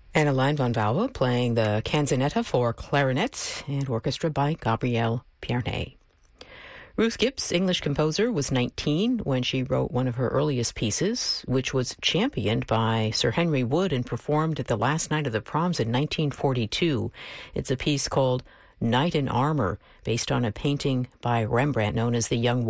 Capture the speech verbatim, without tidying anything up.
Anna von Vauwe playing the canzonetta for clarinet and orchestra by Gabriel Pierné. Ruth Gibbs, English composer, was nineteen when she wrote one of her earliest pieces, which was championed by Sir Henry Wood and performed at the last night of the proms in nineteen forty-two. It's a piece called Knight in Armour, based on a painting by Rembrandt known as The Young